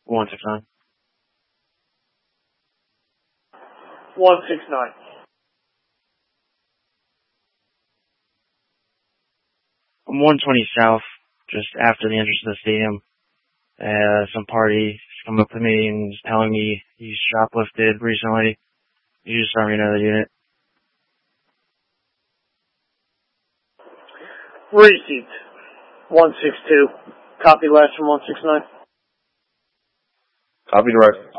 169. 169. I'm 120 South, just after the entrance to the stadium. Some party come up to me and is telling me he shoplifted recently. You just let me know the unit. Received. 162. Copy last from 169. Copy direct.